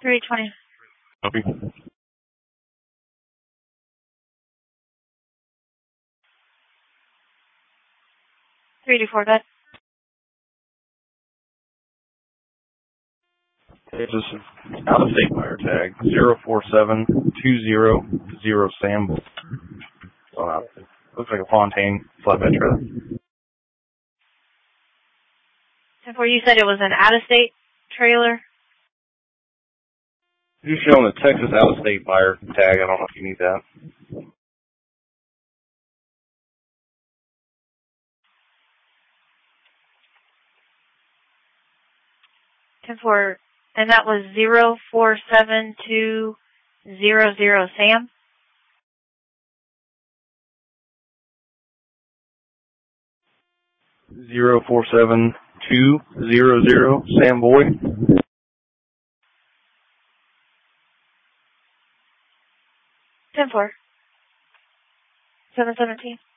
320. Copy. 384, good. Texas out-of-state buyer tag 04720 Sam. Looks like a Fontaine flatbed trailer. 10-4, you said it was an out-of-state trailer? You're showing the Texas out-of-state buyer tag. I don't know if you need that. And that was 04720 Sam? Zero 47200 Sam Boy. 10-4. 717.